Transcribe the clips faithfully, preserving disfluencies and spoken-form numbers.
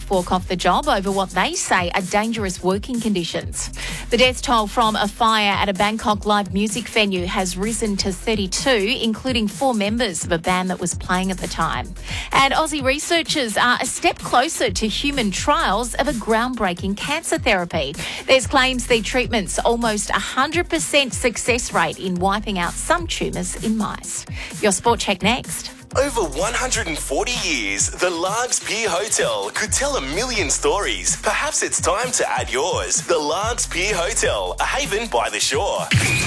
staff walk off the job over what they say are dangerous working conditions. The death toll from a fire at a Bangkok live music venue has risen to thirty-two, including four members of a band that was playing at the time. And Aussie researchers are a step closer to human trials of a groundbreaking cancer therapy. There's claims the treatment's almost one hundred percent success rate in wiping out some tumours in mice. Your Sport Check next. Over one hundred forty years, the Largs Pier Hotel could tell a million stories. Perhaps it's time to add yours. The Largs Pier Hotel, a haven by the shore.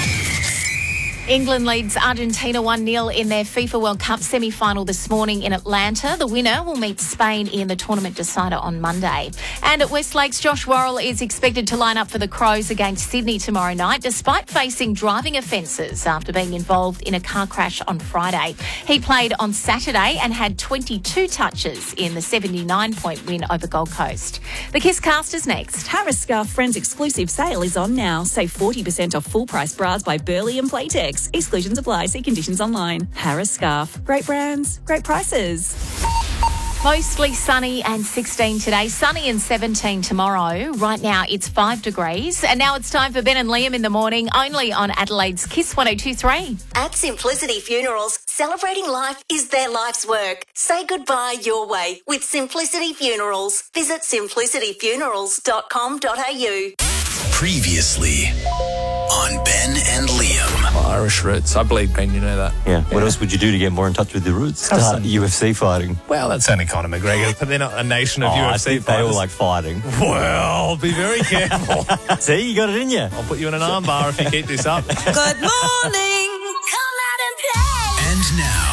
England leads Argentina one nil in their FIFA World Cup semi-final this morning in Atlanta. The winner will meet Spain in the tournament decider on Monday. And at Westlakes, Josh Worrell is expected to line up for the Crows against Sydney tomorrow night, despite facing driving offences after being involved in a car crash on Friday. He played on Saturday and had twenty-two touches in the seventy-nine point win over Gold Coast. The Kiss Cast is next. Harris Scarf Friends exclusive sale is on now. Save forty percent off full-price bras by Burley and Playtex. Exclusions apply. See conditions online. Harris Scarf. Great brands, great prices. Mostly sunny and sixteen today, sunny and seventeen tomorrow. Right now it's five degrees. And now it's time for Ben and Liam in the morning, only on Adelaide's Kiss one oh two three. At Simplicity Funerals, celebrating life is their life's work. Say goodbye your way with Simplicity Funerals. Visit simplicity funerals dot com dot a u. Previously on Ben and Liam. Irish roots. I bleed green, you know that. Yeah. What else would you do to get more in touch with your roots? Start U F C fighting. Well, that's only Conor McGregor, but they're not a nation of oh, U F I C think they fighters. all like fighting. Well, be very careful. See, you got it in you. I'll put you in an armbar if you keep this up. Good morning. Come out and play. And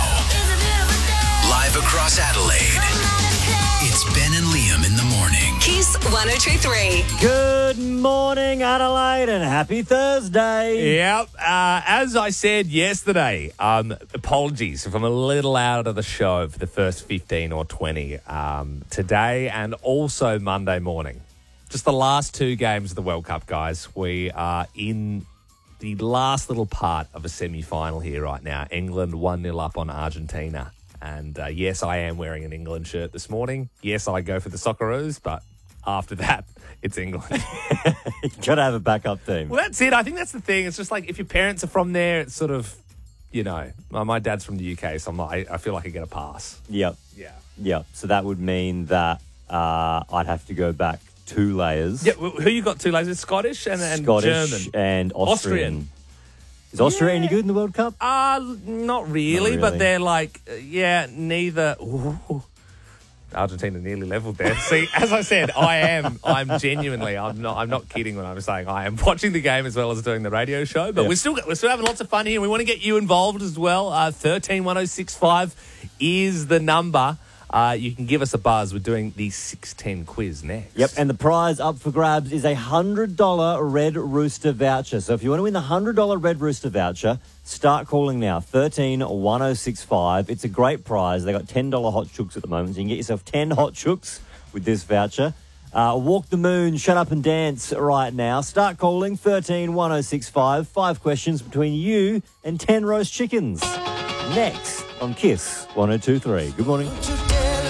now, live across Adelaide, it's Ben and Liam in the morning. Kiss one oh two three. Good morning, Adelaide, and happy Thursday. Yep. Uh, as I said yesterday, um, apologies if I'm a little out of the show for the first fifteen or twenty um, today and also Monday morning. Just the last two games of the World Cup, guys. We are in the last little part of a semi-final here right now. England one nil up on Argentina. And uh, yes, I am wearing an England shirt this morning. Yes, I go for the Socceroos, but after that, it's England. you got to have a backup team. Well, that's it. I think that's the thing. It's just like if your parents are from there, it's sort of, you know, my, my dad's from the U K, so I'm not, I, I feel like I get a pass. Yep. Yeah. Yep. So that would mean that uh, I'd have to go back two layers. Yeah. Who you got two layers? Scottish and, and Scottish German. and Austrian. Austrian. Is Austria Yeah. any good in the World Cup? Uh, not really, Not really. but they're like, uh, yeah, neither. Ooh. Argentina nearly leveled there. See, as I said, I am. I'm genuinely. I'm not. I'm not kidding when I'm saying I am watching the game as well as doing the radio show. But Yeah. we're still we're still having lots of fun here. We want to get you involved as well. Uh, thirteen one oh six five is the number. Uh, you can give us a buzz. We're doing the six ten quiz next. Yep, and the prize up for grabs is a one hundred dollars Red Rooster voucher. So if you want to win the one hundred dollars Red Rooster voucher, start calling now, thirteen one oh six five. It's a great prize. They got ten dollars hot chooks at the moment, so you can get yourself ten hot chooks with this voucher. Uh, Walk the Moon, Shut Up and Dance right now. Start calling, thirteen one oh six five. Five questions between you and ten roast chickens. Next on Kiss one oh two three. Good morning.